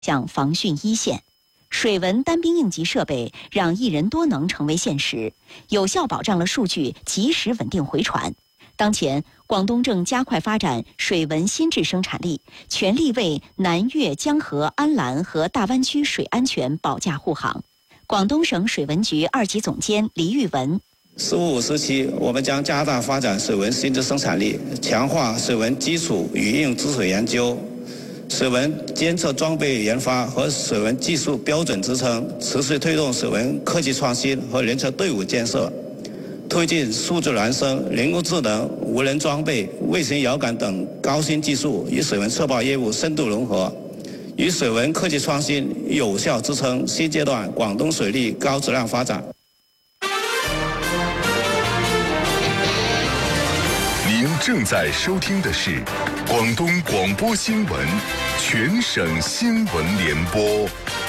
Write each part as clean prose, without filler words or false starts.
向防汛一线。水文单兵应急设备让一人多能成为现实，有效保障了数据及时稳定回传。当前，广东正加快发展水文新质生产力，全力为南粤江河、安澜和大湾区水安全保驾护航。广东省水文局2级总监黎玉文 “15时期，我们将加大发展水文新质生产力，强化水文基础与应用支水研究、水文监测装备研发和水文技术标准支撑，持续推动水文科技创新和人才队伍建设，推进数字孪生、人工智能、无人装备、卫星遥感等高新技术与水文测报业务深度融合，与水文科技创新有效支撑新阶段广东水利高质量发展。” 您正在收听的是广东广播新闻全省新闻联播。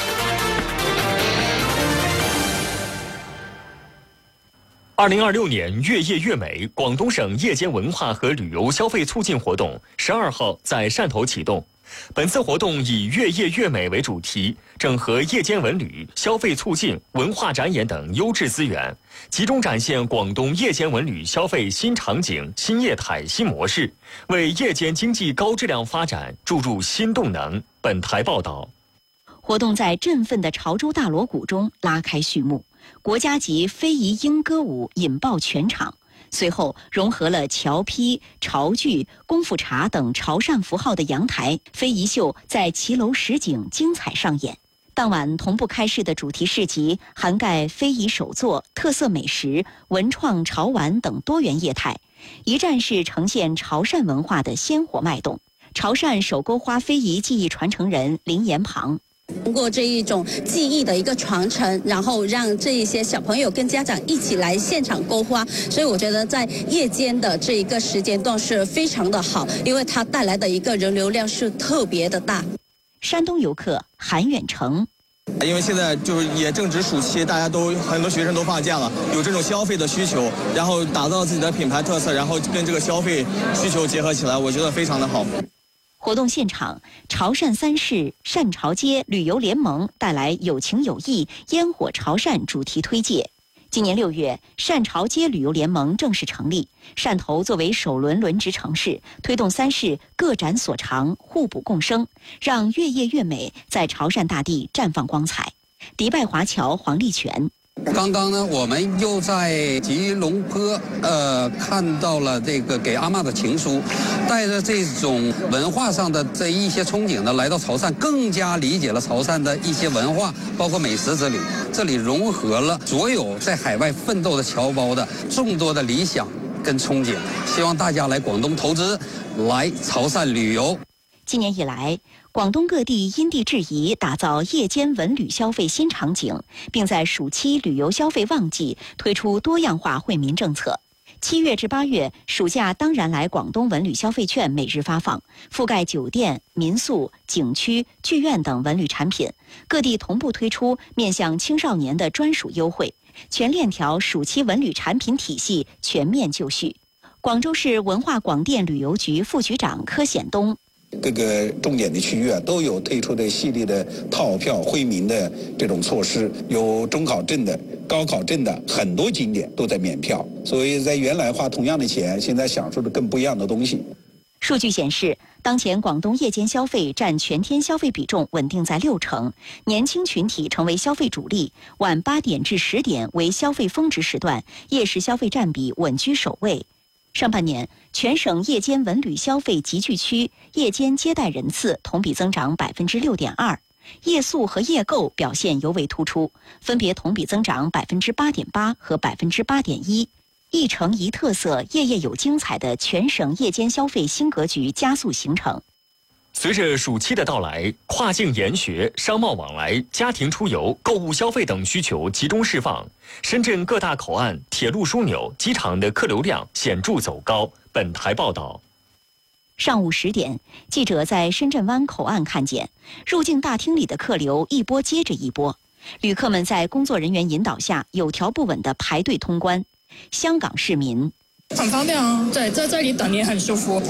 2026年越夜越美广东省夜间文化和旅游消费促进活动12号在汕头启动。本次活动以越夜越美为主题，整合夜间文旅、消费促进、文化展演等优质资源，集中展现广东夜间文旅消费新场景、新业态、新模式，为夜间经济高质量发展注入新动能。本台报道。 活动在振奋的潮州大锣鼓中拉开序幕，国家级非遗莺歌舞引爆全场。随后融合了潮坯、潮剧、功夫茶等潮汕符号的阳台非遗秀在骑楼实景精彩上演。当晚同步开市的主题市集涵盖非遗手作、特色美食、文创潮玩等多元业态，一站式呈现潮汕文化的鲜活脉动。潮汕手钩花非遗技艺传承人林延庞。 通过这一种技艺的一个传承，然后让这一些小朋友跟家长一起来现场钩花，所以我觉得在夜间的这一个时间段是非常的好，因为它带来的一个人流量是特别的大。 山东游客韩远成。 因为现在就是也正值暑期，大家都很多学生都放假了，有这种消费的需求，然后打造自己的品牌特色，然后跟这个消费需求结合起来，我觉得非常的好。 活动现场，潮汕3市汕潮街旅游联盟带来有情有义烟火潮汕主题推介。今年6月，汕潮街旅游联盟正式成立，汕头作为首轮轮值城市，推动3市各展所长，互补共生，让越夜越美在潮汕大地绽放光彩。迪拜华侨黄立全。 刚刚呢，我们又在吉隆坡看到了这个给阿嬷的情书，带着这种文化上的这一些憧憬呢，来到潮汕，更加理解了潮汕的一些文化，包括美食之旅。这里融合了所有在海外奋斗的侨胞的众多的理想跟憧憬，希望大家来广东投资，来潮汕旅游。 今年以来，广东各地因地制宜打造夜间文旅消费新场景，并在暑期旅游消费旺季推出多样化惠民政策。7月至8月，暑假当然来广东文旅消费券每日发放，覆盖酒店、民宿、景区、剧院等文旅产品。各地同步推出面向青少年的专属优惠，全链条暑期文旅产品体系全面就绪。广州市文化广电旅游局副局长柯显东。 各个重点的区域都有推出的系列的套票惠民的这种措施，有中考证的、高考证的，很多景点都在免票，所以在原来花同样的钱，现在享受的更不一样的东西。 数据显示，当前广东夜间消费占全天消费比重稳定在60%，年轻群体成为消费主力，晚8点至10点为消费峰值时段，夜市消费占比稳居首位。上半年，全省夜间文旅消费集聚区夜间接待人次同比增长6.2%，夜宿和夜购表现尤为突出，分别同比增长8.8%和8.1%。一城一特色，夜夜有精彩的全省夜间消费新格局加速形成。 随着暑期的到来，跨境研学、商贸往来、家庭出游、购物消费等需求集中释放，深圳各大口岸、铁路枢纽、机场的客流量显著走高。本台报道。 上午10点，记者在深圳湾口岸看见，入境大厅里的客流一波接着一波，旅客们在工作人员引导下有条不紊地排队通关。香港市民很方便啊，对，在这里等也很舒服。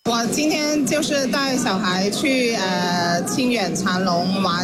我今天就是带小孩去清远长隆玩。